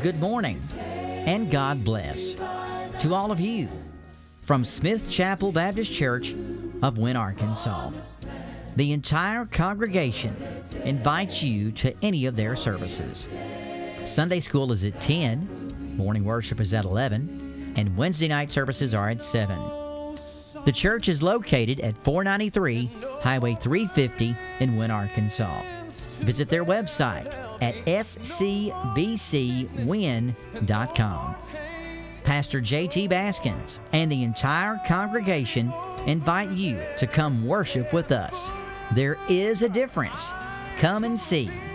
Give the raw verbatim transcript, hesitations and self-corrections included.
good morning and God bless to all of you from Smith Chapel Baptist Church of Wynne, Arkansas. The entire congregation invites you to any of their services. Sunday school is at ten, morning worship is at eleven, and Wednesday night services are at seven. The church is located at four ninety-three Highway three fifty in Wynne, Arkansas. Visit their website at s c b c wynne dot com. Pastor J T Baskins and the entire congregation invite you to come worship with us. There is a difference. Come and see.